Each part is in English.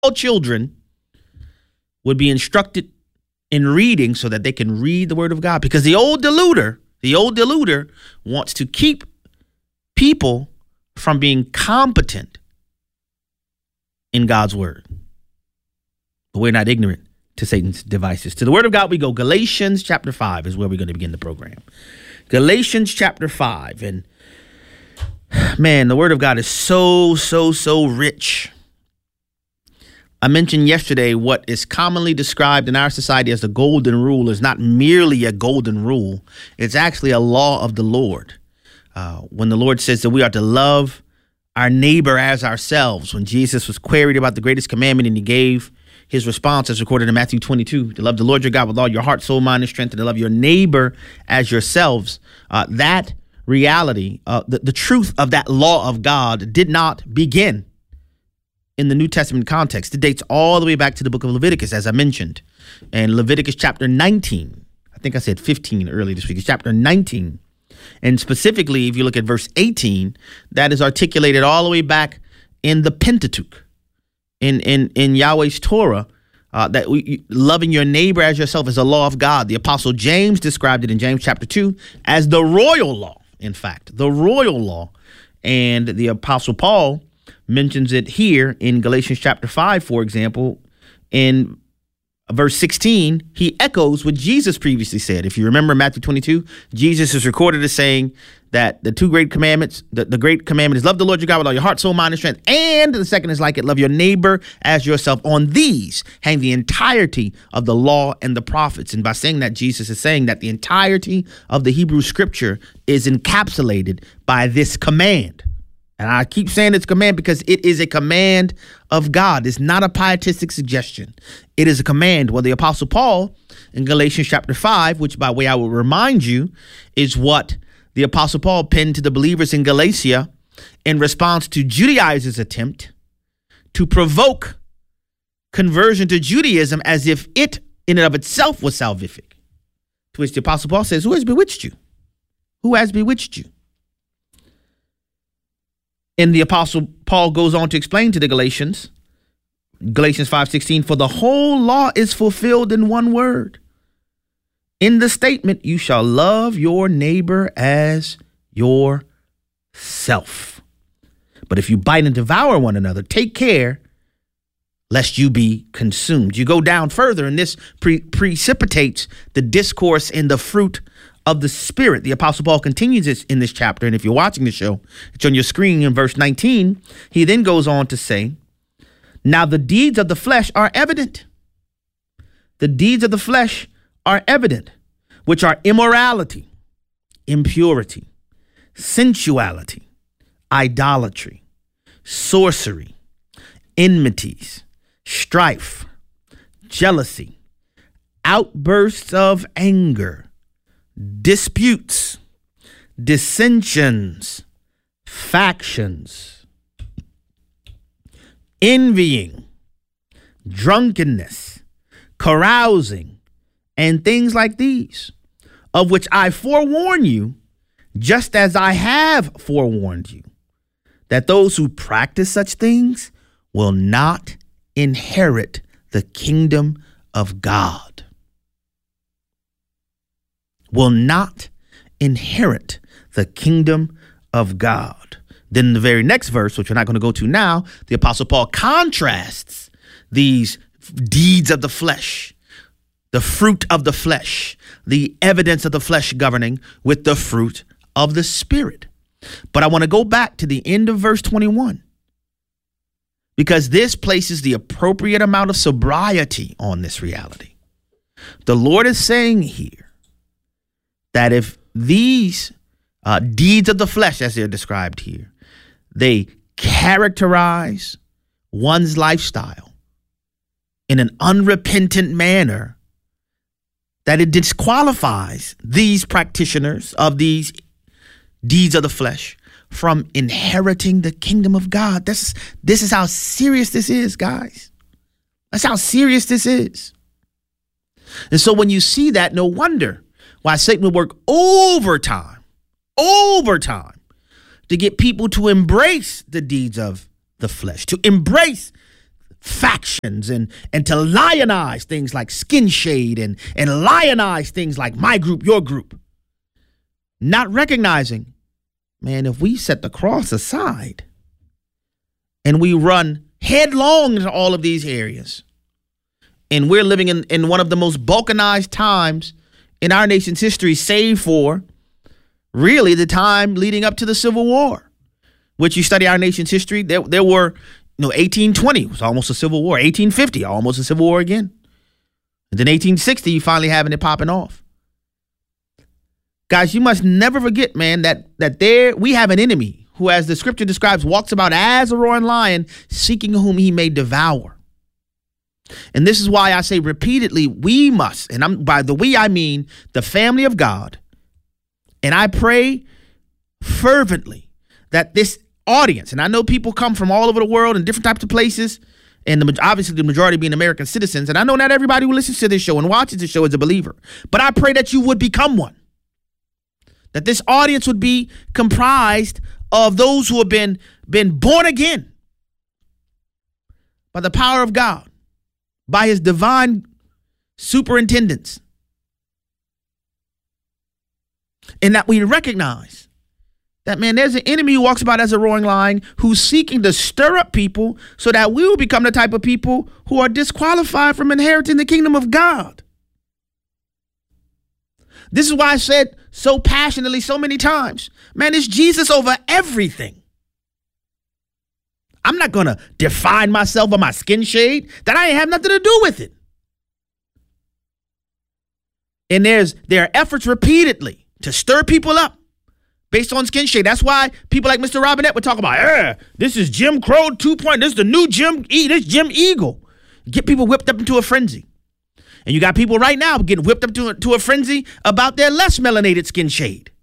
all children would be instructed in reading so that they can read the word of God. Because the old deluder wants to keep people from being competent in God's word. But we're not ignorant to Satan's devices. To the word of God we go. Galatians chapter 5 is where we're going to begin the program. Galatians chapter 5. And man, the word of God is so rich. I mentioned yesterday what is commonly described in our society as the golden rule is not merely a golden rule. It's actually a law of the Lord. When the Lord says that we are to love our neighbor as ourselves, when Jesus was queried about the greatest commandment and he gave his response as recorded in Matthew 22, to love the Lord your God with all your heart, soul, mind, and strength, and to love your neighbor as yourselves. That reality, the truth of that law of God did not begin in the New Testament context. It dates all the way back to the book of Leviticus, as I mentioned. And Leviticus chapter 19, I think I said 15 earlier this week, it's chapter 19. And specifically, if you look at verse 18, that is articulated all the way back in the Pentateuch, in Yahweh's Torah, that loving your neighbor as yourself is a law of God. The Apostle James described it in James chapter 2 as the royal law, in fact, the royal law. And the Apostle Paul mentions it here in Galatians chapter 5, for example, in verse 16, he echoes what Jesus previously said. If you remember Matthew 22, Jesus is recorded as saying that the two great commandments, the great commandment is love the Lord your God with all your heart, soul, mind, and strength. And the second is like it, love your neighbor as yourself. On these hang the entirety of the law and the prophets. And by saying that, Jesus is saying that the entirety of the Hebrew scripture is encapsulated by this command. And I keep saying it's command because it is a command of God. It's not a pietistic suggestion. It is a command. Well, the Apostle Paul in Galatians chapter 5, which by way I will remind you is what the Apostle Paul penned to the believers in Galatia in response to Judaizers' attempt to provoke conversion to Judaism as if it in and of itself was salvific. To which the Apostle Paul says, who has bewitched you? Who has bewitched you? And the Apostle Paul goes on to explain to the Galatians 5:16, for the whole law is fulfilled in one word. In the statement, you shall love your neighbor as yourself. But if you bite and devour one another, take care lest you be consumed. You go down further, and this precipitates the discourse in the fruit of the Spirit. The Apostle Paul continues this in this chapter. And if you're watching the show, it's on your screen in verse 19. He then goes on to say, now the deeds of the flesh are evident. The deeds of the flesh are evident, which are immorality, impurity, sensuality, idolatry, sorcery, enmities, strife, jealousy, outbursts of anger, disputes, dissensions, factions, envying, drunkenness, carousing, and things like these, of which I forewarn you, just as I have forewarned you, that those who practice such things will not inherit the kingdom of God. Will not inherit the kingdom of God. Then in the very next verse, which we're not going to go to now, the Apostle Paul contrasts these deeds of the flesh, the fruit of the flesh, the evidence of the flesh governing with the fruit of the Spirit. But I want to go back to the end of verse 21 because this places the appropriate amount of sobriety on this reality. The Lord is saying here that if these deeds of the flesh, as they're described here, they characterize one's lifestyle in an unrepentant manner, that it disqualifies these practitioners of these deeds of the flesh from inheriting the kingdom of God. This is how serious this is, guys. That's how serious this is. And so when you see that, no wonder why Satan will work overtime to get people to embrace the deeds of the flesh, to embrace factions and to lionize things like Skin Shade and lionize things like my group, your group. Not recognizing, man, if we set the cross aside and we run headlong into all of these areas, and we're living in one of the most balkanized times in our nation's history, save for really the time leading up to the Civil War, which you study our nation's history, there were, 1820 was almost a civil war, 1850, almost a civil war again. And then 1860, you finally having it popping off. Guys, you must never forget, man, that there we have an enemy who, as the scripture describes, walks about as a roaring lion, seeking whom he may devour. And this is why I say repeatedly, we must, and by the we, I mean the family of God. And I pray fervently that this audience, and I know people come from all over the world in different types of places, and obviously the majority being American citizens, and I know not everybody who listens to this show and watches this show is a believer, but I pray that you would become one, that this audience would be comprised of those who have been born again by the power of God, by his divine superintendence, and that we recognize that, man, there's an enemy who walks about as a roaring lion who's seeking to stir up people so that we will become the type of people who are disqualified from inheriting the kingdom of God. This is why I said so passionately so many times, man, it's Jesus over everything. I'm not going to define myself by my skin shade. That I ain't have nothing to do with it. And there are efforts repeatedly to stir people up based on skin shade. That's why people like Mr. Robinette would talk about, this is Jim Crow 2.0. This is the new Jim Eagle. Get people whipped up into a frenzy. And you got people right now getting whipped up to a frenzy about their less melanated skin shade.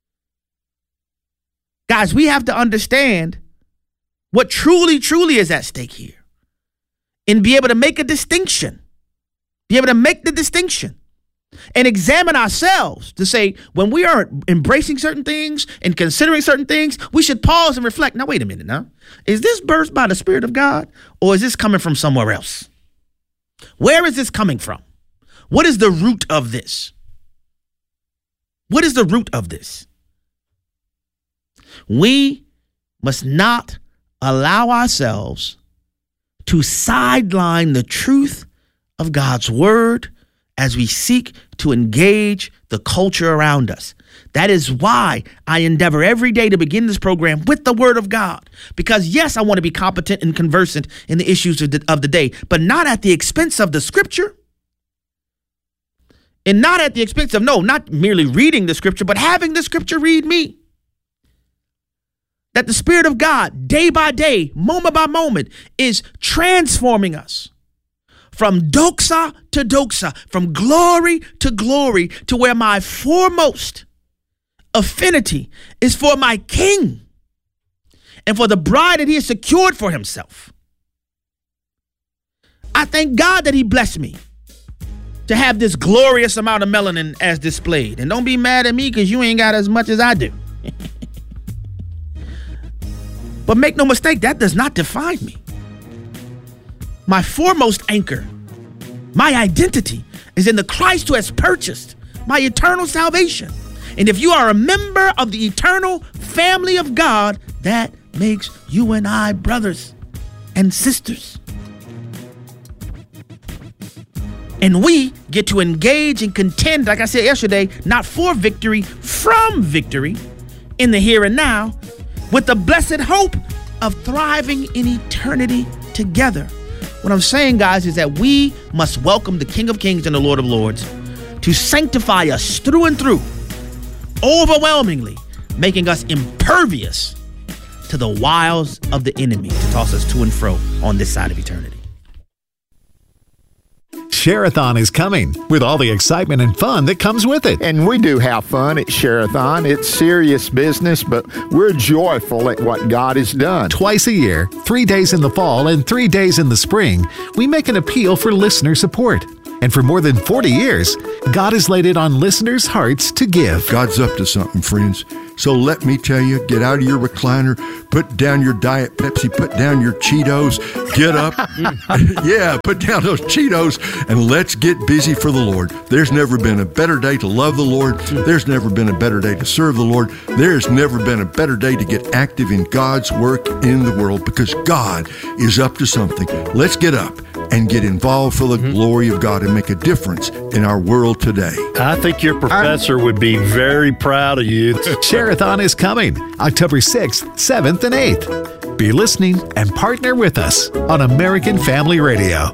Guys, we have to understand what truly is at stake here and be able to make a distinction, and examine ourselves to say, when we are embracing certain things and considering certain things, we should pause and reflect. Now, wait a minute now. Is this birthed by the Spirit of God, or is this coming from somewhere else? Where is this coming from? What is the root of this? What is the root of this? We must not allow ourselves to sideline the truth of God's word as we seek to engage the culture around us. That is why I endeavor every day to begin this program with the word of God. Because yes, I want to be competent and conversant in the issues of the day, but not at the expense of the scripture. And not at the expense of, not merely reading the scripture, but having the scripture read me. That the Spirit of God, day by day, moment by moment, is transforming us from doxa to doxa, from glory, to where my foremost affinity is for my King and for the bride that he has secured for himself. I thank God that he blessed me to have this glorious amount of melanin as displayed. And don't be mad at me because you ain't got as much as I do. But make no mistake, that does not define me. My foremost anchor, my identity, is in the Christ who has purchased my eternal salvation. And if you are a member of the eternal family of God, that makes you and I brothers and sisters. And we get to engage and contend, like I said yesterday, not for victory, from victory in the here and now, with the blessed hope of thriving in eternity together. What I'm saying, guys, is that we must welcome the King of Kings and the Lord of Lords to sanctify us through and through, overwhelmingly making us impervious to the wiles of the enemy to toss us to and fro on this side of eternity. Share-a-thon is coming with all the excitement and fun that comes with it. And we do have fun at Share-a-thon. It's serious business, but we're joyful at what God has done. Twice a year, 3 days in the fall and 3 days in the spring, we make an appeal for listener support. And for more than 40 years, God has laid it on listeners' hearts to give. God's up to something, friends. So let me tell you, get out of your recliner, put down your Diet Pepsi, put down your Cheetos, get up. Yeah, put down those Cheetos and let's get busy for the Lord. There's never been a better day to love the Lord. There's never been a better day to serve the Lord. There's never been a better day to get active in God's work in the world, because God is up to something. Let's get up and get involved for the glory of God and make a difference in our world today. I think your professor would be very proud of you. Share-a-thon is coming October 6th, 7th, and 8th. Be listening and partner with us on American Family Radio.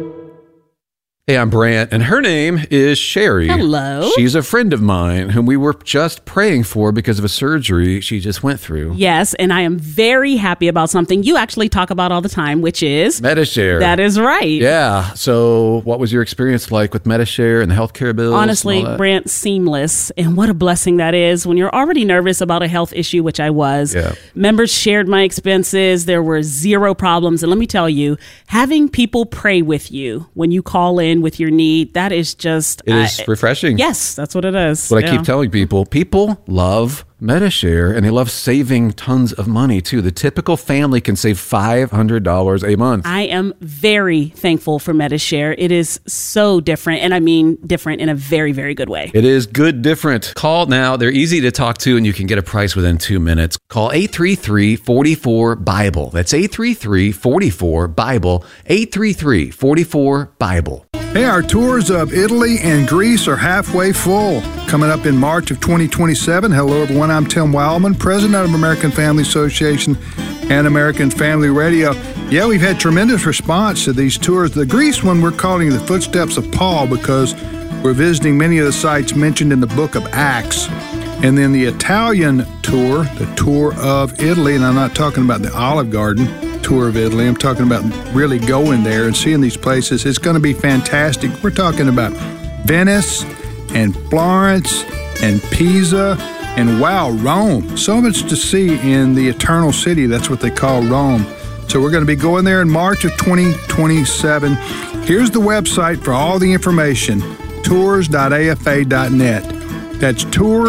Hey, I'm Brant, and her name is Sherry. Hello. She's a friend of mine whom we were just praying for because of a surgery she just went through. Yes, and I am very happy about something you actually talk about all the time, which is Medi-Share. That is right. Yeah. So what was your experience like with Medi-Share and the healthcare bills? Honestly, Brant, seamless. And what a blessing that is when you're already nervous about a health issue, which I was. Yeah. Members shared my expenses. There were zero problems. And let me tell you, having people pray with you when you call in with your need, that is just... It is refreshing. Yes, that's what it is. What I keep telling people. People love Medi-Share, and they love saving tons of money, too. The typical family can save $500 a month. I am very thankful for Medi-Share. It is so different, and I mean different in a very, very good way. It is good different. Call now. They're easy to talk to, and you can get a price within 2 minutes. Call 833-44-BIBLE. That's 833-44-BIBLE. 833-44-BIBLE. Hey, our tours of Italy and Greece are halfway full. Coming up in March of 2027. Hello, everyone. I'm Tim Wildman, president of American Family Association and American Family Radio. Yeah, we've had tremendous response to these tours. The Greece one we're calling the Footsteps of Paul because we're visiting many of the sites mentioned in the book of Acts. And then the Italian tour, the tour of Italy, and I'm not talking about the Olive Garden tour of Italy. I'm talking about really going there and seeing these places. It's going to be fantastic. We're talking about Venice and Florence and Pisa and, wow, Rome. So much to see in the Eternal City. That's what they call Rome. So we're going to be going there in March of 2027. Here's the website for all the information, tours.afa.net. That's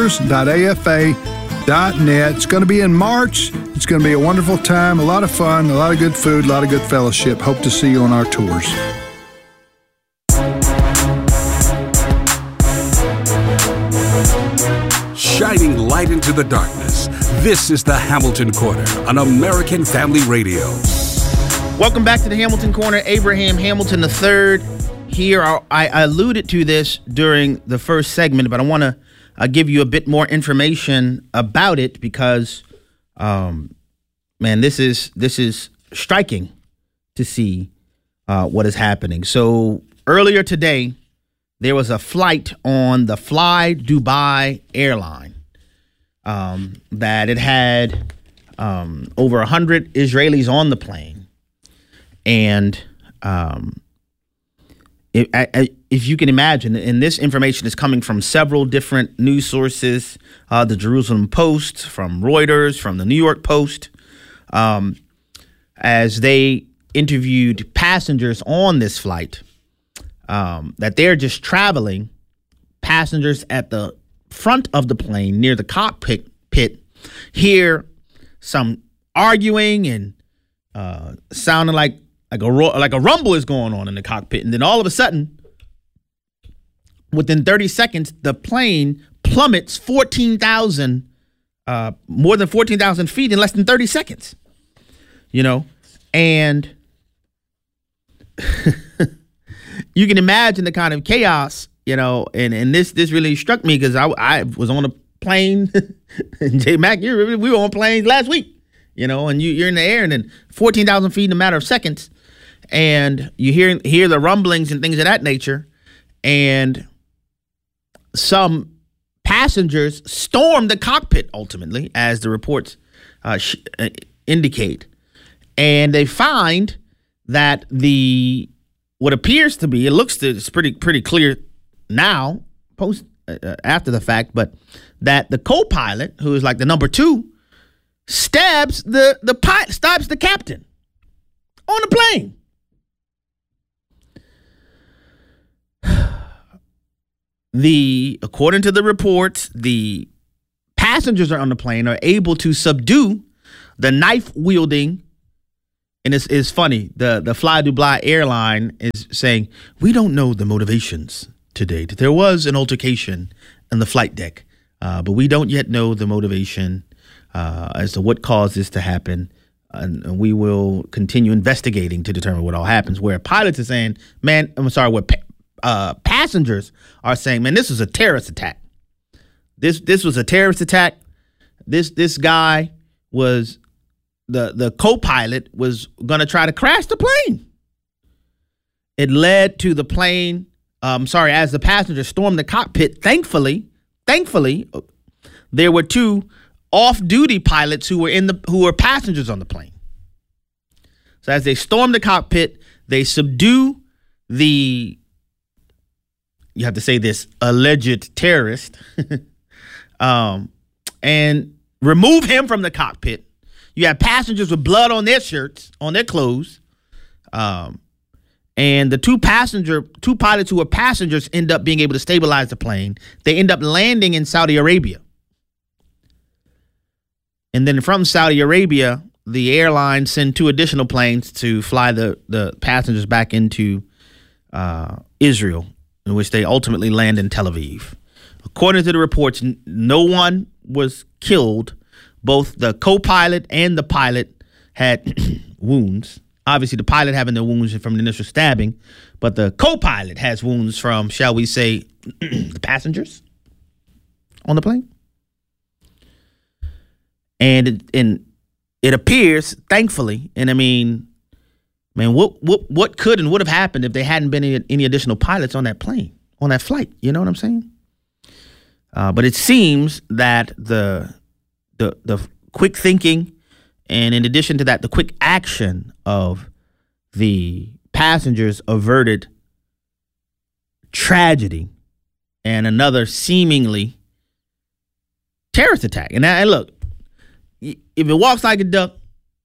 tours.afa.net. It's going to be in March. It's going to be a wonderful time, a lot of fun, a lot of good food, a lot of good fellowship. Hope to see you on our tours. Shining light into the darkness. This is the Hamilton Corner on American Family Radio. Welcome back to the Hamilton Corner. Abraham Hamilton III here. I alluded to this during the first segment, but I want to give you a bit more information about it because, man, this is striking to see what is happening. So earlier today, there was a flight on the Fly Dubai airline that it had over 100 Israelis on the plane. And if you can imagine, and this information is coming from several different news sources, the Jerusalem Post, from Reuters, from the New York Post, as they interviewed passengers on this flight, that they're just traveling, passengers at the front of the plane near the cockpit hear some arguing and sounding like a rumble is going on in the cockpit. And then all of a sudden, within 30 seconds, the plane plummets more than 14,000 feet in less than 30 seconds. You know, and you can imagine the kind of chaos, you know, and this really struck me because I was on a plane, and J Mac, we were on planes last week, you know, and you're in the air and then 14,000 feet in a matter of seconds, and you hear the rumblings and things of that nature, and some passengers stormed the cockpit ultimately, as the reports indicate, and they find that what appears to be, it's pretty clear now, after the fact, but that the co-pilot, who is like the number 2, stabs the captain on the plane. According to the reports, the passengers are on the plane are able to subdue the knife-wielding, and it's funny, the Fly Dubai airline is saying, we don't know the motivations to date. There was an altercation in the flight deck, but we don't yet know the motivation as to what caused this to happen, and we will continue investigating to determine what all happens. Where pilots are saying, passengers are saying, man, this was a terrorist attack. This was a terrorist attack. This guy was the co-pilot was going to try to crash the plane. It led to the plane. As the passengers stormed the cockpit, thankfully, there were two off-duty pilots who were passengers on the plane. So as they stormed the cockpit, they subdue you have to say this, alleged terrorist, and remove him from the cockpit. You have passengers with blood on their shirts, on their clothes. And the two pilots who were passengers end up being able to stabilize the plane. They end up landing in Saudi Arabia. And then from Saudi Arabia, the airline sent 2 additional planes to fly the passengers back into Israel, in which they ultimately land in Tel Aviv. According to the reports, no one was killed. Both the co-pilot and the pilot had wounds. Obviously, the pilot having the wounds from the initial stabbing, but the co-pilot has wounds from, shall we say, the passengers on the plane. And it appears, thankfully, and I mean, man, what could and would have happened if there hadn't been any additional pilots on that plane, on that flight? You know what I'm saying? But it seems that the quick thinking, and in addition to that, the quick action of the passengers averted tragedy and another seemingly terrorist attack. And look, if it walks like a duck,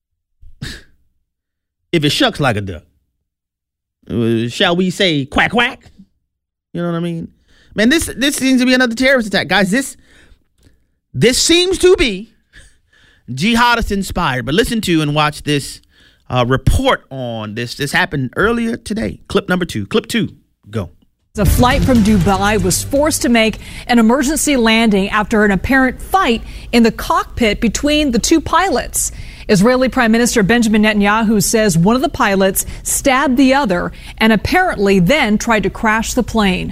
if it shucks like a duck, shall we say quack quack? You know what I mean? Man, this seems to be another terrorist attack, guys. This seems to be jihadist inspired. But listen to and watch this report on this. This happened earlier today. Clip 2, go. A flight from Dubai was forced to make an emergency landing after an apparent fight in the cockpit between the 2 pilots. Israeli Prime Minister Benjamin Netanyahu says one of the pilots stabbed the other and apparently then tried to crash the plane.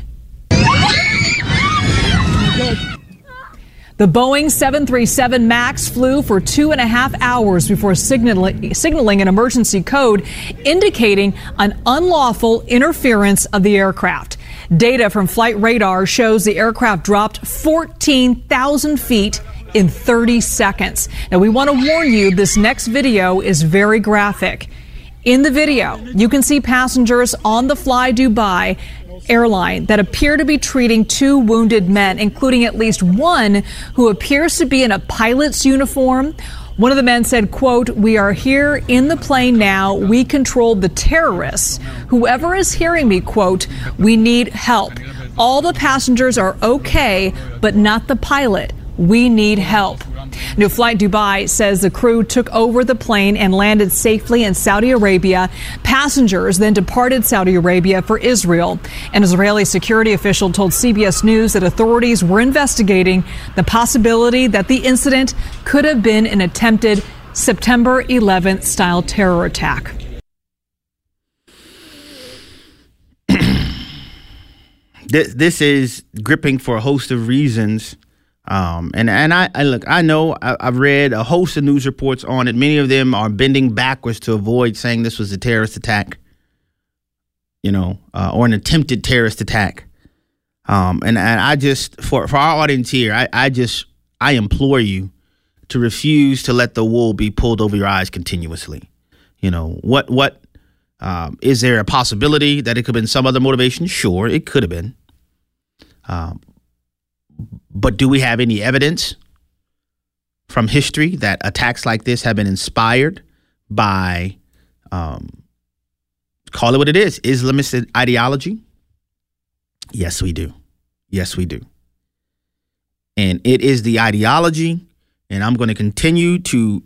The Boeing 737 MAX flew for 2.5 hours before signaling an emergency code indicating an unlawful interference of the aircraft. Data from flight radar shows the aircraft dropped 14,000 feet in 30 seconds. Now, we want to warn you, this next video is very graphic. In the video, you can see passengers on the Fly Dubai airline that appear to be treating 2 wounded men, including at least one who appears to be in a pilot's uniform. One of the men said, quote, "We are here in the plane now. We controlled the terrorists. Whoever is hearing me, quote, we need help. All the passengers are okay, but not the pilot. We need help." New Flight Dubai says the crew took over the plane and landed safely in Saudi Arabia. Passengers then departed Saudi Arabia for Israel. An Israeli security official told CBS News that authorities were investigating the possibility that the incident could have been an attempted September 11th style terror attack. This is gripping for a host of reasons. And I look, I know I've read a host of news reports on it. Many of them are bending backwards to avoid saying this was a terrorist attack, or an attempted terrorist attack. And I just, for our audience here, I implore you to refuse to let the wool be pulled over your eyes continuously. Is there a possibility that it could have been some other motivation? Sure, it could have been. But do we have any evidence from history that attacks like this have been inspired by, call it what it is, Islamist ideology? Yes, we do. Yes, we do. And it is the ideology, and I'm going to continue to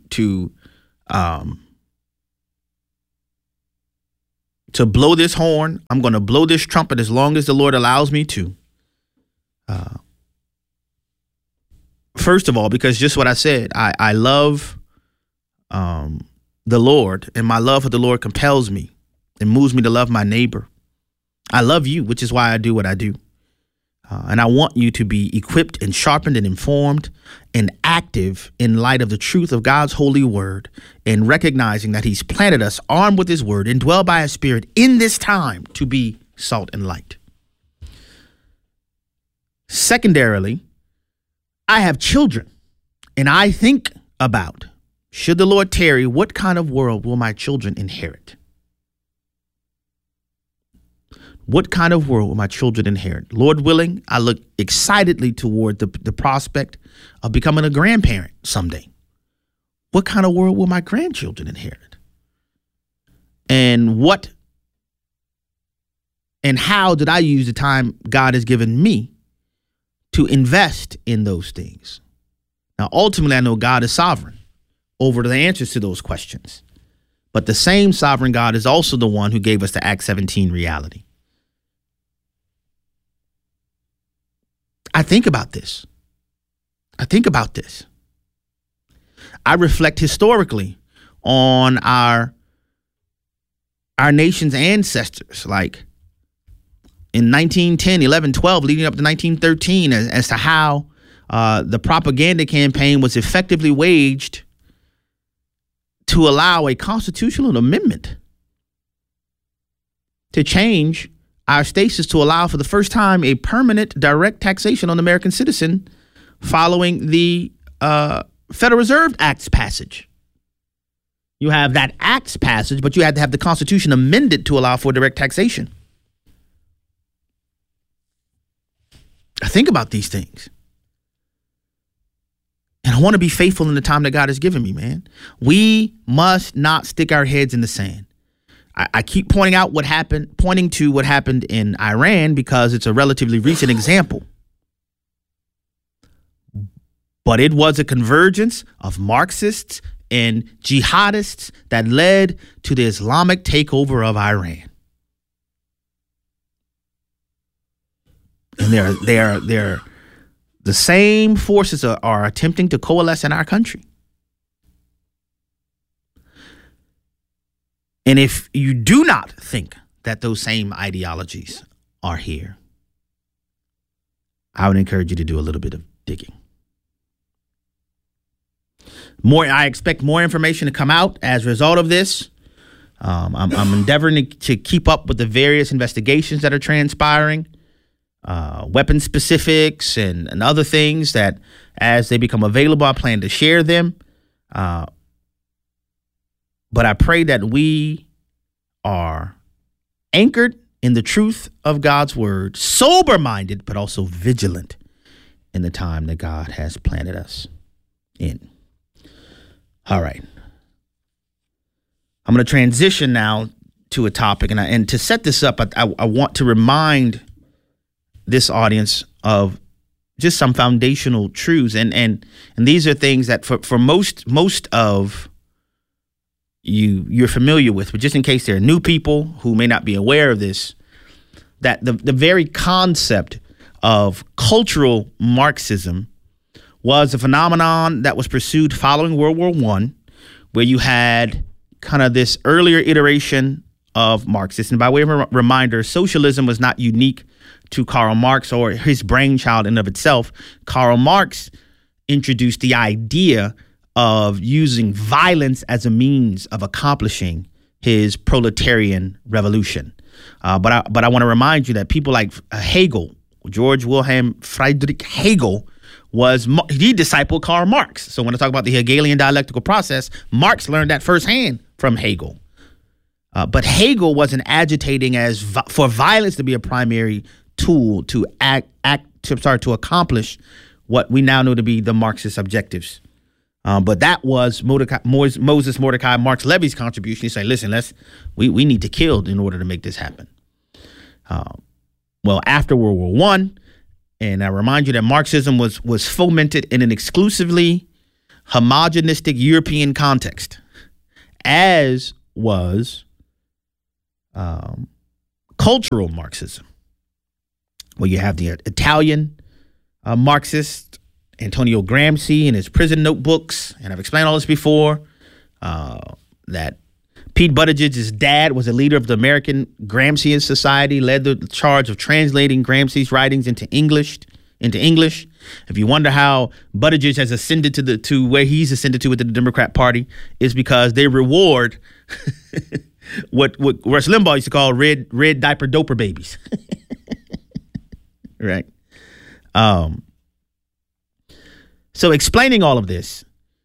blow this horn. I'm going to blow this trumpet as long as the Lord allows me to. First of all, because just what I said, I love the Lord, and my love for the Lord compels me and moves me to love my neighbor. I love you, which is why I do what I do. And I want you to be equipped and sharpened and informed and active in light of the truth of God's holy word, and recognizing that he's planted us armed with his word and dwell by his spirit in this time to be salt and light. Secondarily, I have children, and I think about, should the Lord tarry, what kind of world will my children inherit? What kind of world will my children inherit? Lord willing, I look excitedly toward the prospect of becoming a grandparent someday. What kind of world will my grandchildren inherit? And how did I use the time God has given me to invest in those things? Now, ultimately, I know God is sovereign over the answers to those questions. But the same sovereign God is also the one who gave us the Acts 17 reality. I think about this. I reflect historically on our nation's ancestors, like in 1910, 11, 12, leading up to 1913, as to how the propaganda campaign was effectively waged to allow a constitutional amendment to change our status to allow for the first time a permanent direct taxation on the American citizen following the Federal Reserve Act's passage. You have that Act's passage, but you had to have the Constitution amended to allow for direct taxation. I think about these things. And I want to be faithful in the time that God has given me, man. We must not stick our heads in the sand. I keep pointing to what happened in Iran because it's a relatively recent example. But it was a convergence of Marxists and jihadists that led to the Islamic takeover of Iran. And they're the same forces are attempting to coalesce in our country. And if you do not think that those same ideologies are here, I would encourage you to do a little bit of digging. I expect more information to come out as a result of this. I'm endeavoring to keep up with the various investigations that are transpiring, weapon specifics and other things that, as they become available, I plan to share them. But I pray that we are anchored in the truth of God's word, sober-minded, but also vigilant in the time that God has planted us in. All right. I'm going to transition now to a topic, and to set this up, I want to remind this audience of just some foundational truths, and these are things that for most of you're familiar with, but just in case there are new people who may not be aware of this, that the very concept of cultural Marxism was a phenomenon that was pursued following World War I, where you had kind of this earlier iteration of Marxists. And by way of a reminder, socialism was not unique to Karl Marx or his brainchild in of itself. Karl Marx introduced the idea of using violence as a means of accomplishing his proletarian revolution. But I want to remind you that people like Hegel, George Wilhelm Friedrich Hegel, he discipled Karl Marx. So when I talk about the Hegelian dialectical process, Marx learned that firsthand from Hegel. But Hegel wasn't agitating for violence to be a primary tool to to accomplish what we now know to be the Marxist objectives. But that was Moses Mordecai Marx Levy's contribution. He said, listen, we need to kill in order to make this happen. Well, after World War I, And I remind you that Marxism was fomented in an exclusively homogenistic European context, as was cultural Marxism, where you have the Italian Marxist Antonio Gramsci in his prison notebooks, and I've explained all this before, that Pete Buttigieg's dad was a leader of the American Gramscian Society, led the charge of translating Gramsci's writings into English. If you wonder how Buttigieg has ascended to where he's ascended to with the Democrat Party, is because they reward what Rush Limbaugh used to call red diaper doper babies. Right. So explaining all of this,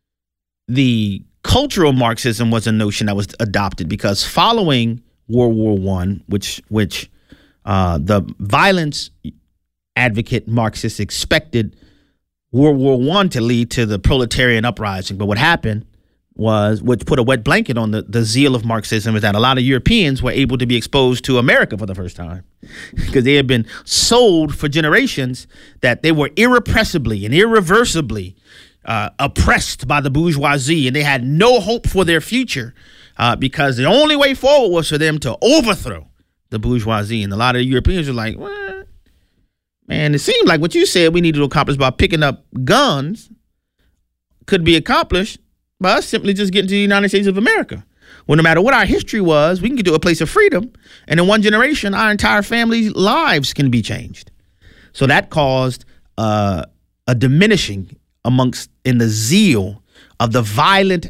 the cultural Marxism was a notion that was adopted because following World War I, which the violence advocate Marxists expected World War I to lead to the proletarian uprising. But what happened was, which put a wet blanket on the zeal of Marxism, is that a lot of Europeans were able to be exposed to America for the first time because they had been sold for generations that they were irrepressibly and irreversibly oppressed by the bourgeoisie, and they had no hope for their future because the only way forward was for them to overthrow the bourgeoisie. And a lot of the Europeans were like, well, man, it seemed like what you said we needed to accomplish by picking up guns could be accomplished by us simply just getting to the United States of America. Well, no matter what our history was, we can get to a place of freedom, and in one generation, our entire family's lives can be changed. So that caused a diminishing in the zeal of the violent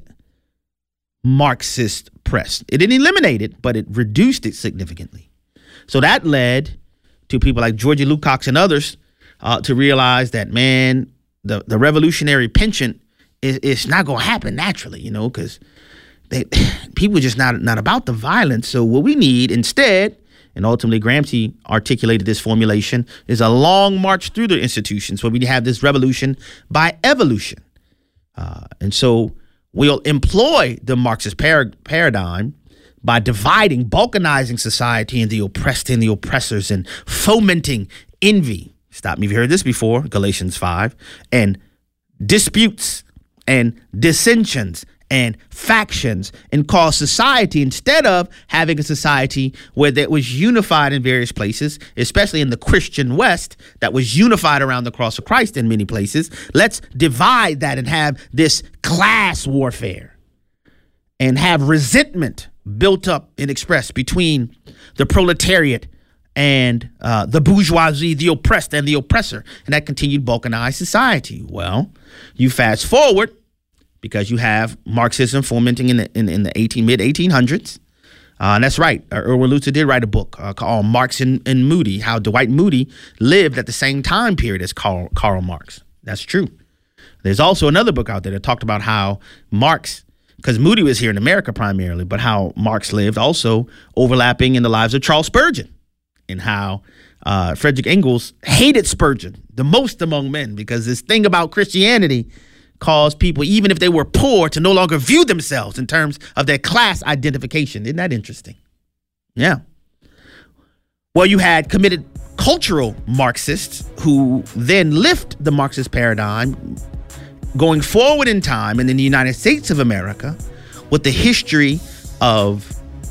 Marxist press. It didn't eliminate it, but it reduced it significantly. So that led to people like Georgie Lukács and others to realize that, man, the revolutionary penchant is not going to happen naturally, because people are just not about the violence. So what we need instead, and ultimately Gramsci articulated this formulation, is a long march through the institutions where we have this revolution by evolution. And so we'll employ the Marxist paradigm by dividing, balkanizing society and the oppressed and the oppressors, and fomenting envy. Stop me if you heard this before, Galatians 5, and disputes and dissensions and factions, and cause society, instead of having a society where that was unified in various places, especially in the Christian West, that was unified around the cross of Christ in many places, let's divide that and have this class warfare and have resentment built up and expressed between the proletariat and the bourgeoisie, the oppressed and the oppressor, and that continued balkanized society. Well, you fast forward, because you have Marxism fomenting in the mid 1800s. And that's right. Erwin Lutzer did write a book called Marx and Moody, how Dwight Moody lived at the same time period as Karl Marx. That's true. There's also another book out there that talked about how Marx, because Moody was here in America primarily, but how Marx lived also overlapping in the lives of Charles Spurgeon, and how Frederick Engels hated Spurgeon the most among men, because this thing about Christianity caused people, even if they were poor, to no longer view themselves in terms of their class identification. Isn't that interesting? Yeah. Well, you had committed cultural Marxists who then lift the Marxist paradigm going forward in time, and in the United States of America, with the history of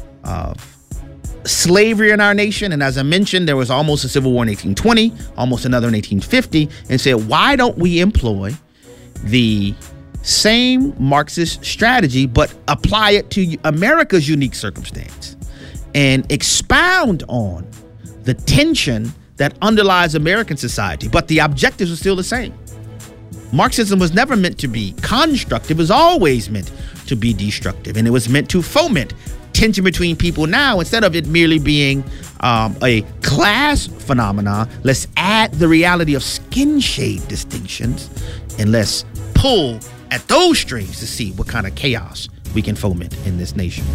slavery in our nation. And as I mentioned, there was almost a civil war in 1820, almost another in 1850, and said, why don't we employ the same Marxist strategy, but apply it to America's unique circumstance and expound on the tension that underlies American society? But the objectives are still the same. Marxism was never meant to be constructive. It was always meant to be destructive, and it was meant to foment tension between people. Now, instead of it merely being a class phenomenon, let's add the reality of skin shade distinctions, and let's pull at those strings to see what kind of chaos we can foment in this nation.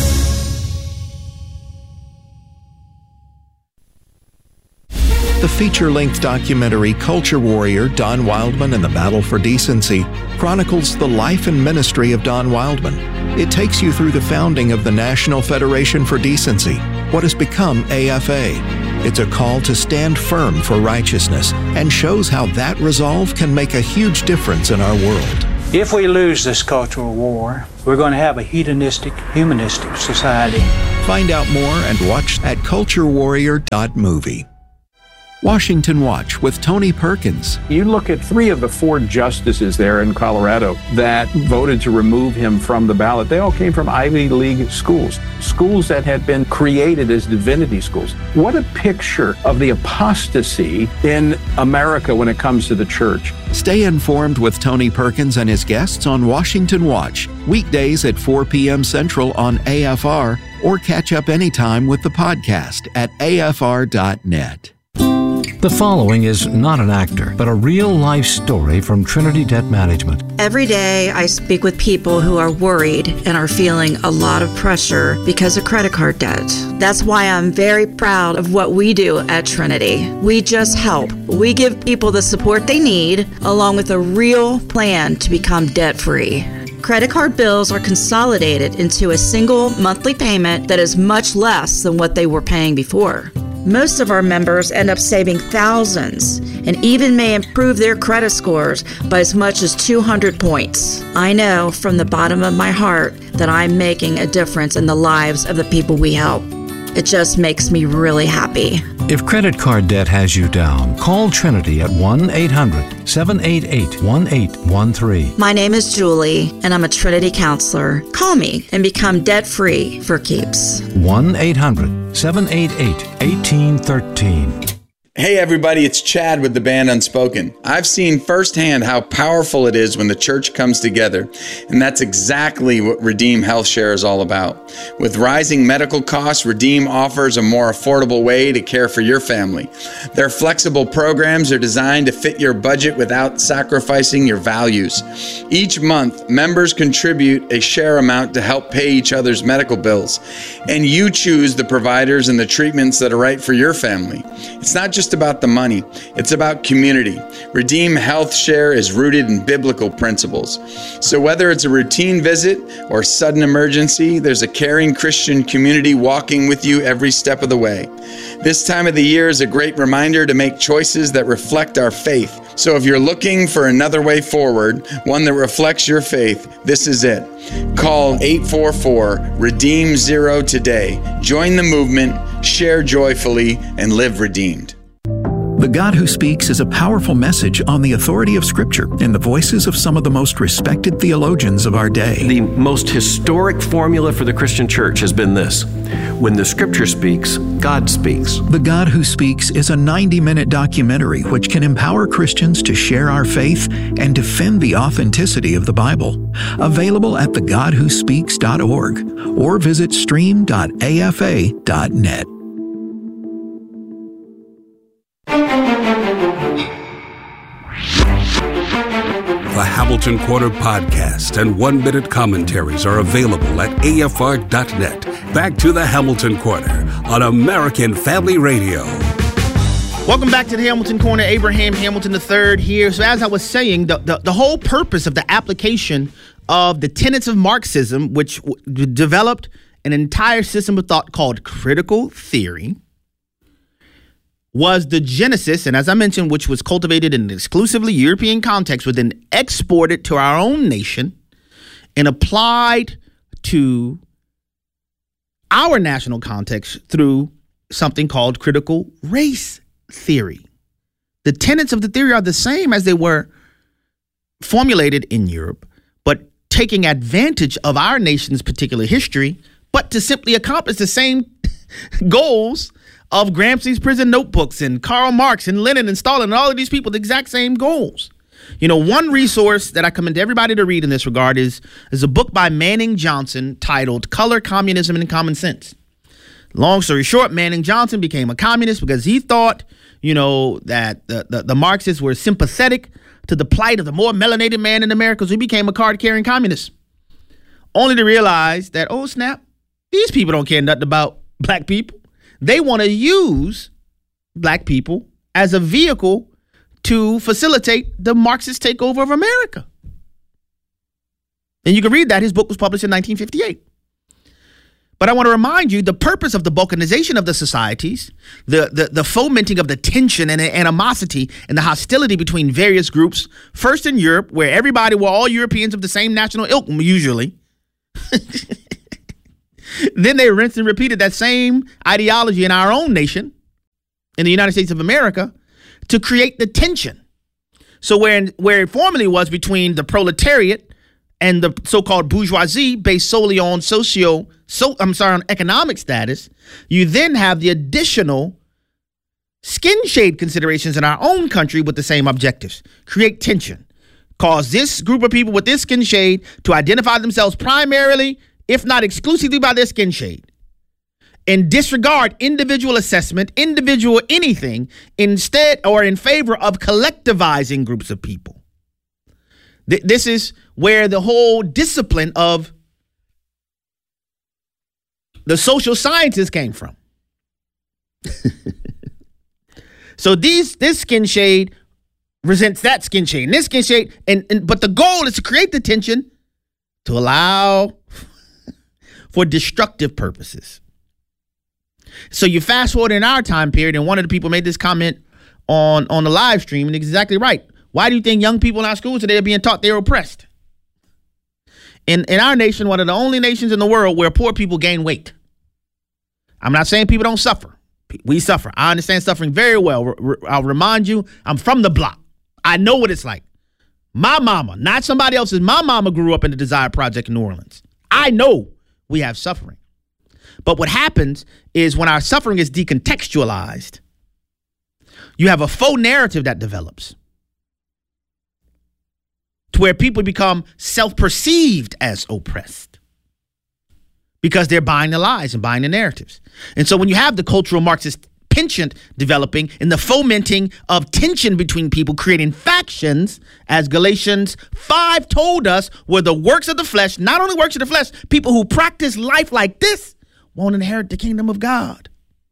The feature-length documentary Culture Warrior, Don Wildman and the Battle for Decency chronicles the life and ministry of Don Wildman. It takes you through the founding of the National Federation for Decency, what has become AFA, It's a call to stand firm for righteousness and shows how that resolve can make a huge difference in our world. If we lose this cultural war, we're going to have a hedonistic, humanistic society. Find out more and watch at culturewarrior.movie. Washington Watch with Tony Perkins. You look at 3 of the 4 justices there in Colorado that voted to remove him from the ballot. They all came from Ivy League schools that had been created as divinity schools. What a picture of the apostasy in America when it comes to the church. Stay informed with Tony Perkins and his guests on Washington Watch, weekdays at 4 p.m. Central on AFR, or catch up anytime with the podcast at afr.net. The following is not an actor, but a real-life story from Trinity Debt Management. Every day I speak with people who are worried and are feeling a lot of pressure because of credit card debt. That's why I'm very proud of what we do at Trinity. We just help. We give people the support they need, along with a real plan to become debt-free. Credit card bills are consolidated into a single monthly payment that is much less than what they were paying before. Most of our members end up saving thousands and even may improve their credit scores by as much as 200 points. I know from the bottom of my heart that I'm making a difference in the lives of the people we help. It just makes me really happy. If credit card debt has you down, call Trinity at 1-800-788-1813. My name is Julie, and I'm a Trinity counselor. Call me and become debt-free for keeps. 1-800-788-1813. Hey everybody, it's Chad with the band Unspoken. I've seen firsthand how powerful it is when the church comes together, and that's exactly what Redeem Health Share is all about. With rising medical costs, Redeem offers a more affordable way to care for your family. Their flexible programs are designed to fit your budget without sacrificing your values. Each month, members contribute a share amount to help pay each other's medical bills, and you choose the providers and the treatments that are right for your family. It's not just about the money, it's about community. Redeem Health Share is rooted in biblical principles. So whether it's a routine visit or sudden emergency, there's a caring Christian community walking with you every step of the way. This time of the year is a great reminder to make choices that reflect our faith. So if you're looking for another way forward, one that reflects your faith, this is it. Call 844-REDEEM-0 today. Join the movement, share joyfully, and live redeemed. The God Who Speaks is a powerful message on the authority of Scripture in the voices of some of the most respected theologians of our day. The most historic formula for the Christian church has been this: when the Scripture speaks, God speaks. The God Who Speaks is a 90-minute documentary which can empower Christians to share our faith and defend the authenticity of the Bible. Available at thegodwhospeaks.org or visit stream.afa.net. The Hamilton Quarter podcast and 1-minute commentaries are available at afr.net. Back to the Hamilton Quarter on American Family Radio. Welcome back to the Hamilton Corner. Abraham Hamilton III here. So as I was saying, the whole purpose of the application of the tenets of Marxism, which developed an entire system of thought called critical theory, was the genesis, and as I mentioned, which was cultivated in an exclusively European context, was then exported to our own nation and applied to our national context through something called critical race theory. The tenets of the theory are the same as they were formulated in Europe, but taking advantage of our nation's particular history, but to simply accomplish the same goals of Gramsci's prison notebooks and Karl Marx and Lenin and Stalin and all of these people, the exact same goals. You know, one resource that I commend everybody to read in this regard is a book by Manning Johnson titled Color, Communism, and Common Sense. Long story short, Manning Johnson became a communist because he thought, you know, that the Marxists were sympathetic to the plight of the more melanated man in America, so he became a card-carrying communist. Only to realize that, oh snap, these people don't care nothing about black people. They want to use black people as a vehicle to facilitate the Marxist takeover of America. And you can read that. His book was published in 1958. But I want to remind you, the purpose of the balkanization of the societies, the fomenting of the tension and the animosity and the hostility between various groups, first in Europe, where everybody were all Europeans of the same national ilk, usually. Then they rinsed and repeated that same ideology in our own nation, in the United States of America, to create the tension. So where it formerly was between the proletariat and the so-called bourgeoisie based solely on on economic status, you then have the additional skin shade considerations in our own country with the same objectives. Create tension. Cause this group of people with this skin shade to identify themselves primarily, if not exclusively, by their skin shade. And disregard individual assessment, individual anything, instead or in favor of collectivizing groups of people. This is where the whole discipline of the social sciences came from. So this skin shade resents that skin shade, and this skin shade, but the goal is to create the tension to allow for destructive purposes. So you fast forward in our time period, and one of the people made this comment on the live stream, and exactly right. Why do you think young people in our schools today are being taught they're oppressed? In our nation, one of the only nations in the world where poor people gain weight. I'm not saying people don't suffer. We suffer. I understand suffering very well. I'll remind you, I'm from the block. I know what it's like. My mama, not somebody else's, my mama grew up in the Desire Project in New Orleans. I know we have suffering. But what happens is when our suffering is decontextualized, you have a faux narrative that develops to where people become self-perceived as oppressed because they're buying the lies and buying the narratives. And so when you have the cultural Marxist penchant developing and the fomenting of tension between people, creating factions, as Galatians 5 told us, were the works of the flesh, not only works of the flesh, people who practice life like this won't inherit the kingdom of God.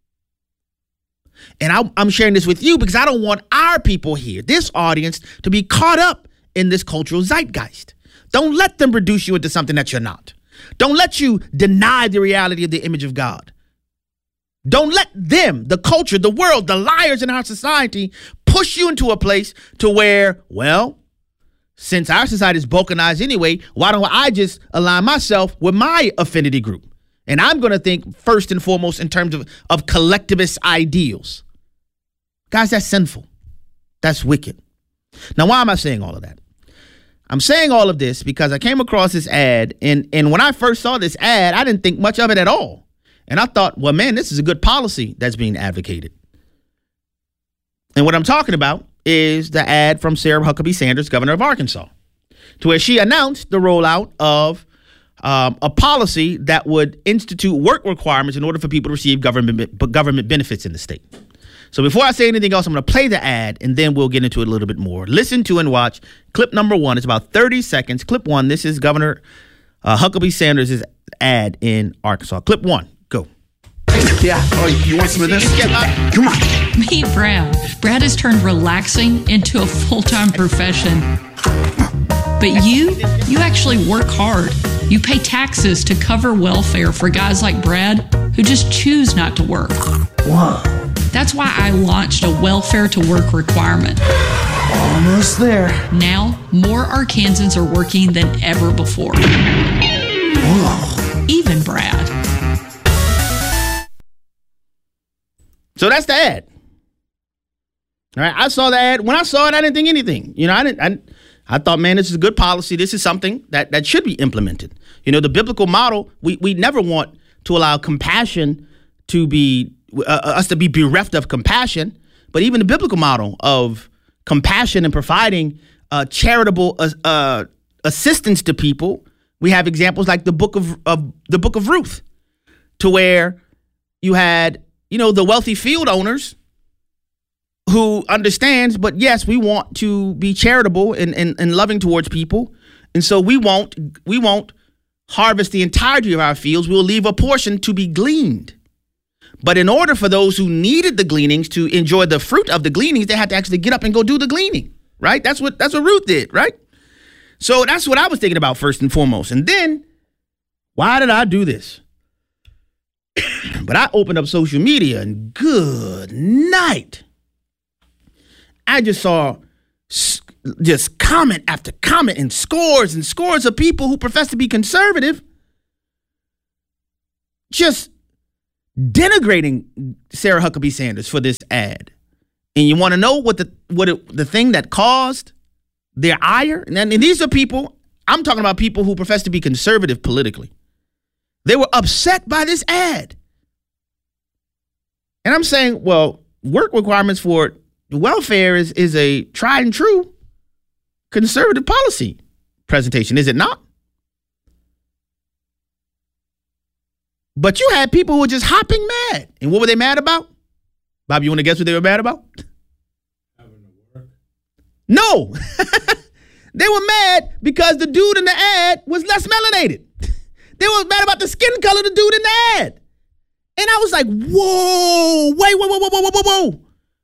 And I'm sharing this with you because I don't want our people here, this audience, to be caught up in this cultural zeitgeist. Don't let them reduce you into something that you're not. Don't let you deny the reality of the image of God. Don't let them, the culture, the world, the liars in our society, push you into a place to where, well, since our society is balkanized anyway, why don't I just align myself with my affinity group? And I'm going to think first and foremost in terms of collectivist ideals. Guys, that's sinful. That's wicked. Now, why am I saying all of that? I'm saying all of this because I came across this ad, and when I first saw this ad, I didn't think much of it at all. And I thought, well, man, this is a good policy that's being advocated. And what I'm talking about is the ad from Sarah Huckabee Sanders, governor of Arkansas, to where she announced the rollout of a policy that would institute work requirements in order for people to receive government benefits in the state. So before I say anything else, I'm going to play the ad, and then we'll get into it a little bit more. Listen to and watch clip number 1. It's about 30 seconds. Clip 1. This is Governor Huckabee Sanders' ad in Arkansas. Clip 1. Go. Yeah. Oh, you want some of this? Come on. Meet Brad. Brad has turned relaxing into a full-time profession. But you actually work hard. You pay taxes to cover welfare for guys like Brad who just choose not to work. Whoa. That's why I launched a welfare to work requirement. Almost there. Now, more Arkansans are working than ever before. Whoa. Even Brad. So that's the ad. All right, I saw the ad. When I saw it, I didn't think anything. You know, I thought, man, this is a good policy. This is something that should be implemented. You know, the biblical model, we never want to allow compassion to be, us to be bereft of compassion. But even the biblical model of compassion and providing charitable assistance to people, we have examples like the book of Ruth, to where you had, you know, the wealthy field owners who understands, but yes, we want to be charitable and loving towards people. And so we won't harvest the entirety of our fields. We'll leave a portion to be gleaned. But in order for those who needed the gleanings to enjoy the fruit of the gleanings, they had to actually get up and go do the gleaning, right? That's what Ruth did, right? So that's what I was thinking about first and foremost. And then, why did I do this? But I opened up social media and good night. I just saw just comment after comment and scores of people who profess to be conservative just denigrating Sarah Huckabee Sanders for this ad. And you want to know what the thing that caused their ire? And these are people, I'm talking about people who profess to be conservative politically. They were upset by this ad. And I'm saying, well, work requirements for welfare is a tried and true conservative policy presentation, is it not? But you had people who were just hopping mad. And what were they mad about? Bob, you want to guess what they were mad about? Having to work. No. They were mad because the dude in the ad was less melanated. They were mad about the skin color of the dude in the ad. And I was like, whoa, whoa.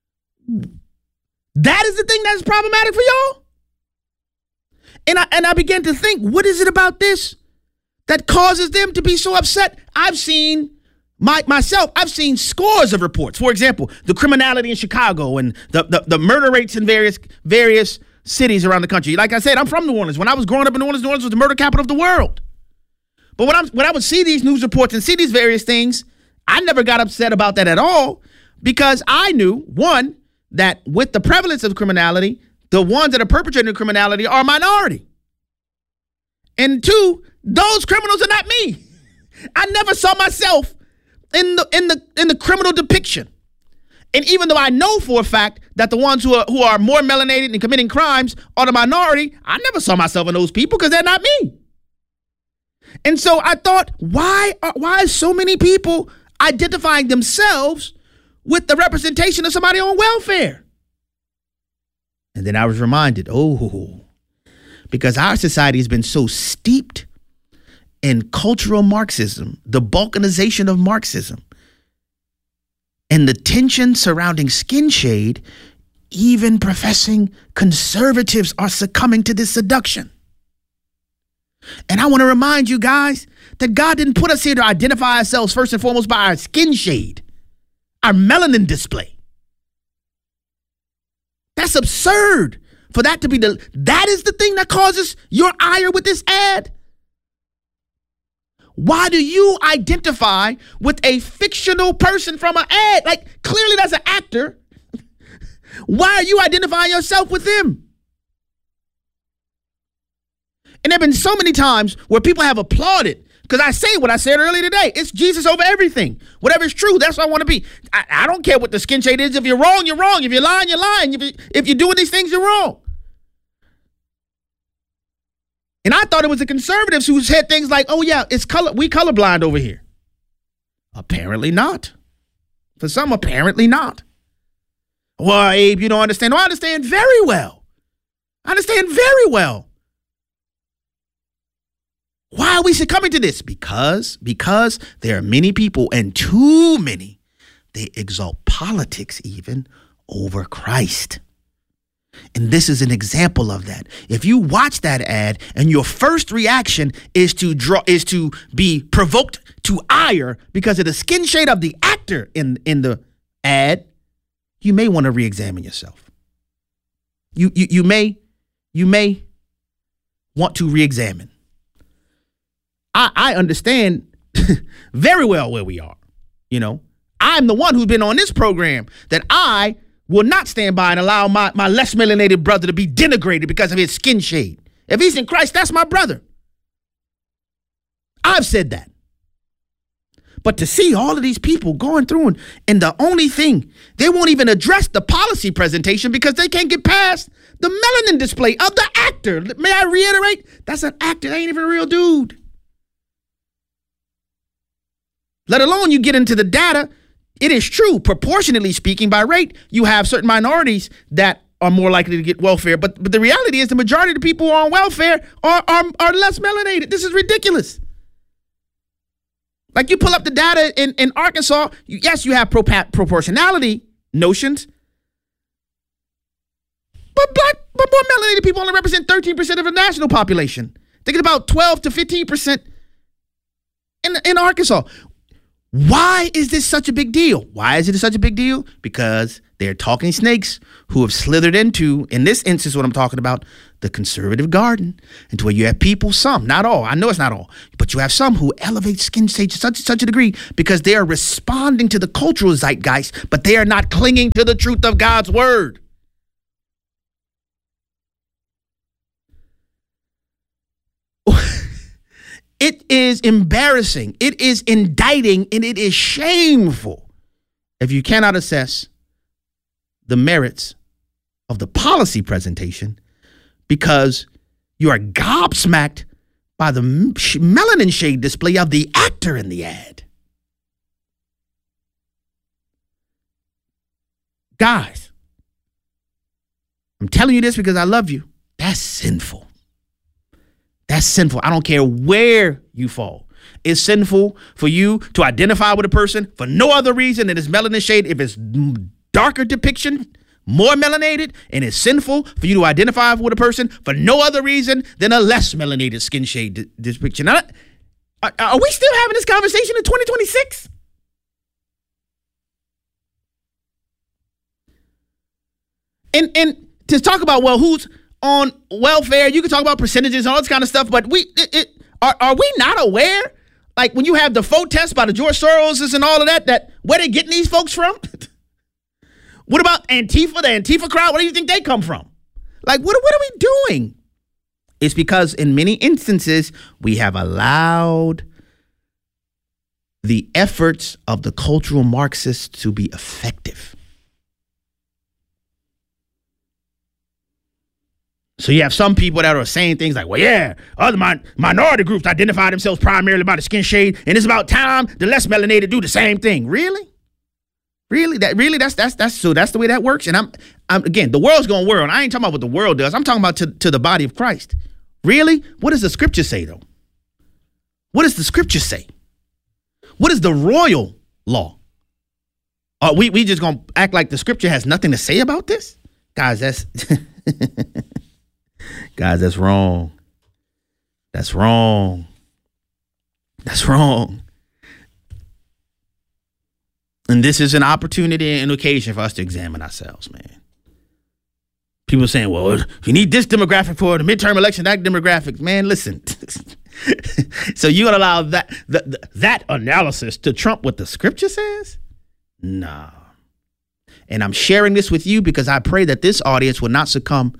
That is the thing that's problematic for y'all? And I began to think, what is it about this that causes them to be so upset? I've seen I've seen scores of reports. For example, the criminality in Chicago and the murder rates in various cities around the country. Like I said, I'm from New Orleans. When I was growing up in New Orleans was the murder capital of the world. But when I would see these news reports and see these various things, I never got upset about that at all because I knew, one, that with the prevalence of criminality, the ones that are perpetrating the criminality are a minority. And two, those criminals are not me. I never saw myself in the criminal depiction. And even though I know for a fact that the ones who are more melanated and committing crimes are the minority, I never saw myself in those people because they're not me. And so I thought, why are so many people identifying themselves with the representation of somebody on welfare? And then I was reminded, because our society has been so steeped in cultural Marxism, the balkanization of Marxism, and the tension surrounding skin shade, even professing conservatives are succumbing to this seduction. And I want to remind you guys that God didn't put us here to identify ourselves first and foremost by our skin shade, our melanin display. That's absurd for that to be that is the thing that causes your ire with this ad. Why do you identify with a fictional person from an ad? Like, clearly that's an actor. Why are you identifying yourself with them? And there have been so many times where people have applauded, because I say what I said earlier today. It's Jesus over everything. Whatever is true, that's what I want to be. I don't care what the skin shade is. If you're wrong, you're wrong. If you're lying, you're lying. If you're doing these things, you're wrong. And I thought it was the conservatives who said things like, oh, yeah, we colorblind over here. Apparently not. For some, apparently not. Well, Abe, you don't understand. No, I understand very well. Why are we succumbing to this? Because there are many people, and too many, they exalt politics even over Christ. And this is an example of that. If you watch that ad and your first reaction is to be provoked to ire because of the skin shade of the actor in the ad, you may want to re-examine yourself. You may want to re-examine. I understand very well where we are. You know, I'm the one who's been on this program that I will not stand by and allow my less melanated brother to be denigrated because of his skin shade. If he's in Christ, that's my brother. I've said that. But to see all of these people going through and the only thing, they won't even address the policy presentation because they can't get past the melanin display of the actor. May I reiterate? That's an actor. They ain't even a real dude. Let alone you get into the data. It is true, proportionately speaking, by rate, you have certain minorities that are more likely to get welfare. But the reality is the majority of the people who are on welfare are less melanated. This is ridiculous. Like, you pull up the data in Arkansas, yes, you have proportionality notions, but more melanated people only represent 13% of the national population. Thinking about 12 to 15% in Arkansas. Why is this such a big deal? Why is it such a big deal? Because they're talking snakes who have slithered into, in this instance, what I'm talking about, the conservative garden, into where you have people, some, not all, I know it's not all, but you have some who elevate skin shade to such a degree because they are responding to the cultural zeitgeist, but they are not clinging to the truth of God's word. It is embarrassing, it is indicting, and it is shameful if you cannot assess the merits of the policy presentation because you are gobsmacked by the melanin shade display of the actor in the ad. Guys, I'm telling you this because I love you. That's sinful. That's sinful. I don't care where you fall. It's sinful for you to identify with a person for no other reason than its melanin shade. If it's darker depiction, more melanated, and it's sinful for you to identify with a person for no other reason than a less melanated skin shade depiction. Now, are we still having this conversation in 2026? And to talk about, well, who's on welfare, you can talk about percentages and all this kind of stuff, but are we not aware? Like when you have the folk test by the George Soroses and all of that where they getting these folks from? What about Antifa, the Antifa crowd? Where do you think they come from? Like, what are we doing? It's because in many instances, we have allowed the efforts of the cultural Marxists to be effective. So you have some people that are saying things like, well, yeah, other minority groups identify themselves primarily by the skin shade, and it's about time the less melanated do the same thing. Really? That's the way that works. And I'm again, the world's going to world. I ain't talking about what the world does. I'm talking about to the body of Christ. Really? What does the scripture say though? What does the scripture say? What is the royal law? Are we just going to act like the scripture has nothing to say about this? Guys, that's Guys, that's wrong. That's wrong. That's wrong. And this is an opportunity and occasion for us to examine ourselves, man. People saying, well, if you need this demographic for the midterm election, that demographic, man, listen. So you're going to allow that analysis to trump what the scripture says? No. And I'm sharing this with you because I pray that this audience will not succumb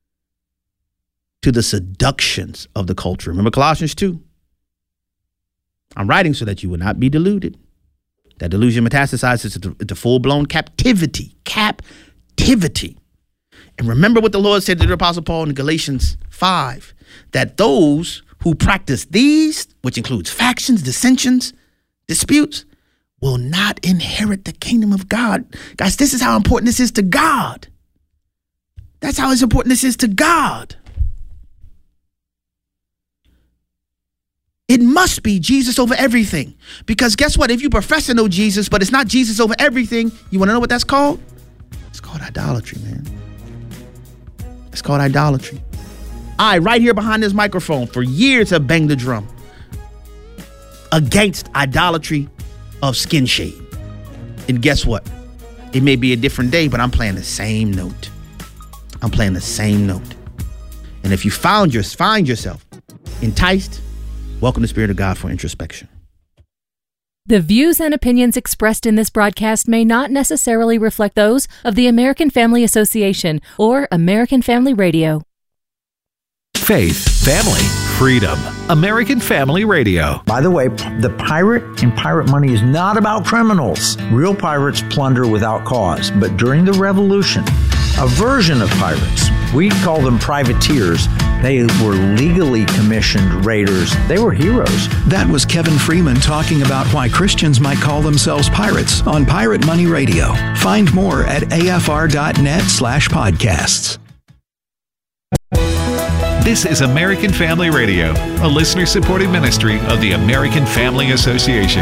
to the seductions of the culture. Remember Colossians 2? I'm writing so that you will not be deluded. That delusion metastasizes into full-blown captivity. Captivity. And remember what the Lord said to the Apostle Paul in Galatians 5, that those who practice these, which includes factions, dissensions, disputes, will not inherit the kingdom of God. Guys, this is how important this is to God. That's how important this is to God. It must be Jesus over everything. Because guess what? If you profess to know Jesus, but it's not Jesus over everything, you want to know what that's called? It's called idolatry, man. It's called idolatry. I, right here behind this microphone, for years have banged the drum against idolatry of skin shade. And guess what? It may be a different day, but I'm playing the same note. I'm playing the same note. And if you find yourself enticed, welcome the Spirit of God for introspection. The views and opinions expressed in this broadcast may not necessarily reflect those of the American Family Association or American Family Radio. Faith, family, freedom. American Family Radio. By the way, the pirate in Pirate Money is not about criminals. Real pirates plunder without cause. But during the Revolution, a version of pirates, we call them privateers, they were legally commissioned raiders. They were heroes. That was Kevin Freeman talking about why Christians might call themselves pirates on Pirate Money Radio. Find more at afr.net/podcasts. This is American Family Radio, a listener-supported ministry of the American Family Association.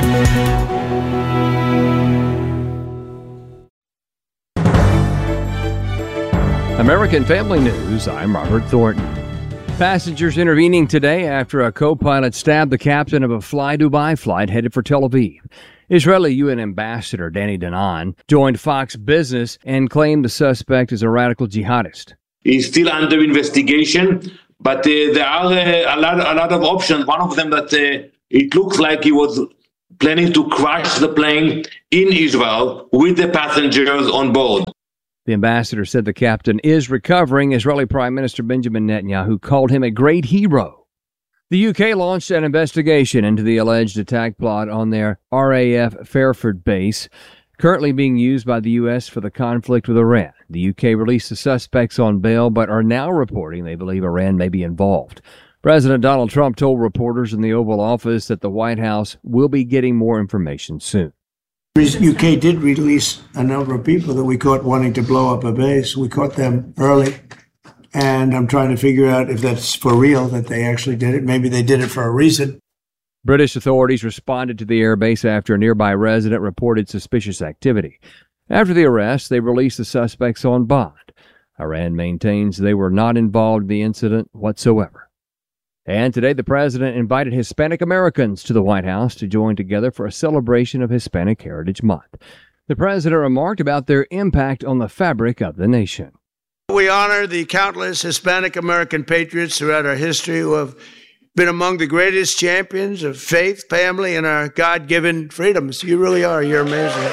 American Family News, I'm Robert Thornton. Passengers intervening today after a co-pilot stabbed the captain of a Fly Dubai flight headed for Tel Aviv. Israeli UN Ambassador Danny Danon joined Fox Business and claimed the suspect is a radical jihadist. He's still under investigation, but there are a lot of options. One of them that it looks like he was planning to crash the plane in Israel with the passengers on board. The ambassador said the captain is recovering. Israeli Prime Minister Benjamin Netanyahu called him a great hero. The UK launched an investigation into the alleged attack plot on their RAF Fairford base, currently being used by the U.S. for the conflict with Iran. The UK released the suspects on bail, but are now reporting they believe Iran may be involved. President Donald Trump told reporters in the Oval Office that the White House will be getting more information soon. The UK did release a number of people that we caught wanting to blow up a base. We caught them early. And I'm trying to figure out if that's for real, that they actually did it. Maybe they did it for a reason. British authorities responded to the airbase after a nearby resident reported suspicious activity. After the arrest, they released the suspects on bond. Iran maintains they were not involved in the incident whatsoever. And today, the president invited Hispanic Americans to the White House to join together for a celebration of Hispanic Heritage Month. The president remarked about their impact on the fabric of the nation. We honor the countless Hispanic American patriots throughout our history who have been among the greatest champions of faith, family, and our God-given freedoms. You really are. You're amazing.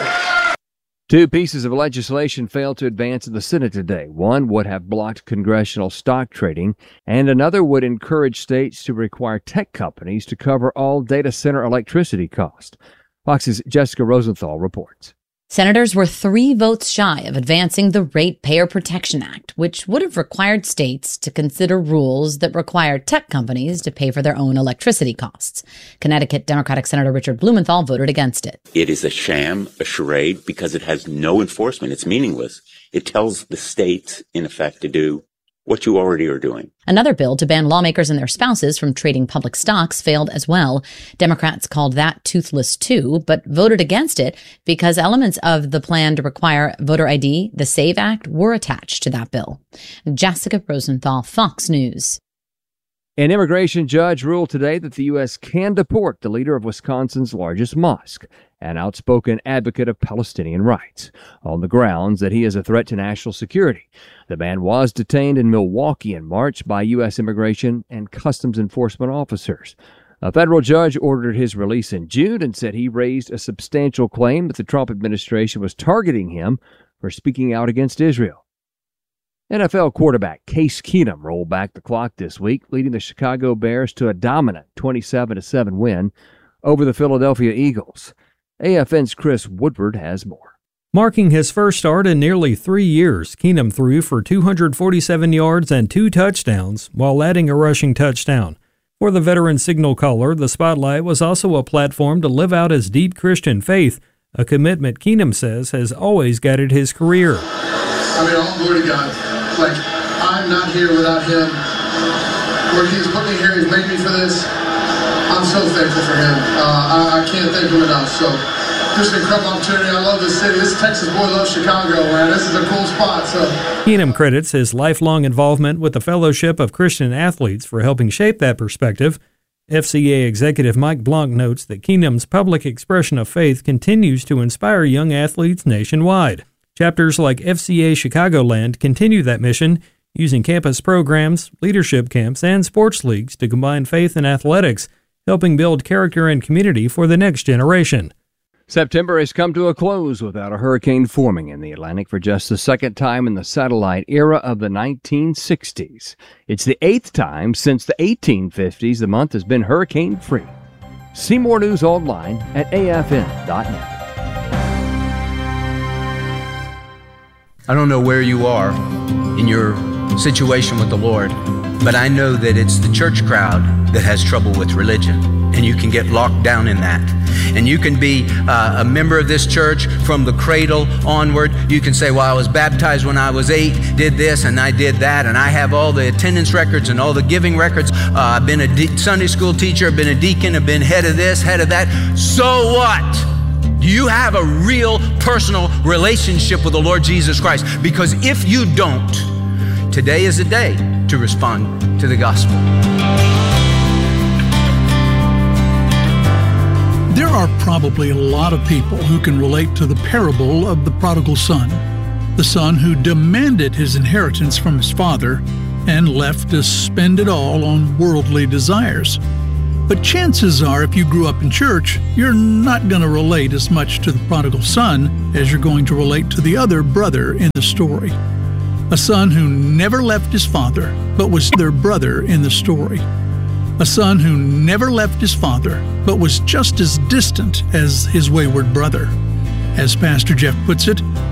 Two pieces of legislation failed to advance in the Senate today. One would have blocked congressional stock trading, and another would encourage states to require tech companies to cover all data center electricity costs. Fox's Jessica Rosenthal reports. Senators were 3 votes shy of advancing the Ratepayer Protection Act, which would have required states to consider rules that require tech companies to pay for their own electricity costs. Connecticut Democratic Senator Richard Blumenthal voted against it. It is a sham, a charade, because it has no enforcement. It's meaningless. It tells the states, in effect, to do what you already are doing. Another bill to ban lawmakers and their spouses from trading public stocks failed as well. Democrats called that toothless too, but voted against it because elements of the plan to require voter ID, the SAVE Act, were attached to that bill. Jessica Rosenthal, Fox News. An immigration judge ruled today that the U.S. can deport the leader of Wisconsin's largest mosque, an outspoken advocate of Palestinian rights, on the grounds that he is a threat to national security. The man was detained in Milwaukee in March by U.S. Immigration and Customs Enforcement officers. A federal judge ordered his release in June and said he raised a substantial claim that the Trump administration was targeting him for speaking out against Israel. NFL quarterback Case Keenum rolled back the clock this week, leading the Chicago Bears to a dominant 27-7 win over the Philadelphia Eagles. AFN's Chris Woodward has more. Marking his first start in nearly 3 years, Keenum threw for 247 yards and 2 touchdowns, while adding a rushing touchdown. For the veteran signal caller, the spotlight was also a platform to live out his deep Christian faith, a commitment Keenum says has always guided his career. I mean, all glory to God. Like, I'm not here without him. Where he's put me here, he's made me for this. I'm so thankful for him. I can't thank him enough. So, just an incredible opportunity. I love this city. This Texas boy loves Chicago, man. This is a cool spot. So, Keenum credits his lifelong involvement with the Fellowship of Christian Athletes for helping shape that perspective. FCA executive Mike Blanc notes that Keenum's public expression of faith continues to inspire young athletes nationwide. Chapters like FCA Chicagoland continue that mission, using campus programs, leadership camps, and sports leagues to combine faith and athletics, helping build character and community for the next generation. September has come to a close without a hurricane forming in the Atlantic for just the second time in the satellite era of the 1960s. It's the 8th time since the 1850s the month has been hurricane-free. See more news online at afn.net. I don't know where you are in your situation with the Lord, but I know that it's the church crowd that has trouble with religion, and you can get locked down in that. And you can be a member of this church from the cradle onward. You can say, well, I was baptized when I was 8, did this and I did that, and I have all the attendance records and all the giving records. I've been a Sunday school teacher, I've been a deacon, I've been head of this, head of that. So what? You have a real personal relationship with the Lord Jesus Christ, because if you don't, today is a day to respond to the gospel. There are probably a lot of people who can relate to the parable of the prodigal son, the son who demanded his inheritance from his father and left to spend it all on worldly desires. But chances are, if you grew up in church, you're not going to relate as much to the prodigal son as you're going to relate to the other brother in the story. A son who never left his father, but was their brother in the story. A son who never left his father, but was just as distant as his wayward brother. As Pastor Jeff puts it,